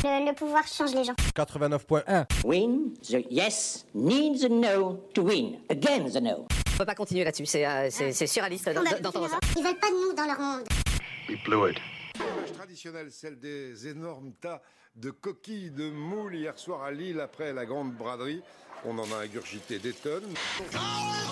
Le pouvoir change les gens. 89.1. Win, the yes needs a no to win. Again the no. On peut pas continuer là-dessus, c'est surréaliste d'entendre ça. Ils veulent pas de nous dans leur monde. We blew it. L'image traditionnelle, celle des énormes tas de coquilles de moules hier soir à Lille après la grande braderie. On en a ingurgité des tonnes.